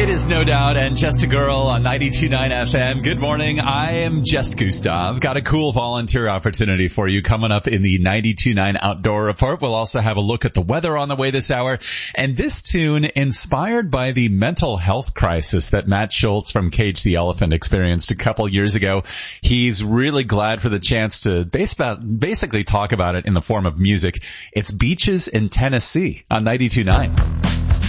It is No Doubt and Just a Girl on 92.9 FM. Good morning. I am Just Gustav. Got a cool volunteer opportunity for you coming up in the 92.9 Outdoor Report. We'll also have a look at the weather on the way this hour. And this tune, inspired by the mental health crisis that Matt Schultz from Cage the Elephant experienced a couple years ago. He's really glad for the chance to basically talk about it in the form of music. It's Beaches in Tennessee on 92.9.